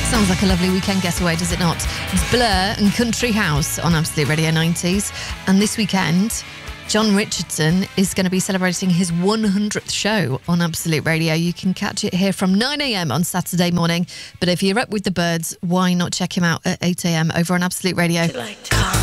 Sounds like a lovely weekend getaway, does it not? It's Blur and Country House on Absolute Radio 90s. And this weekend, John Richardson is going to be celebrating his 100th show on Absolute Radio. You can catch it here from 9 a.m. on Saturday morning. But if you're up with the birds, why not check him out at 8 a.m. over on Absolute Radio?